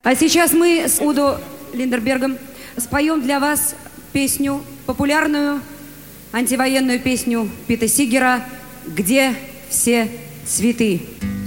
А сейчас мы с Удо Линдербергом споем для вас песню, популярную антивоенную песню Пита Сигера «Где все цветы?».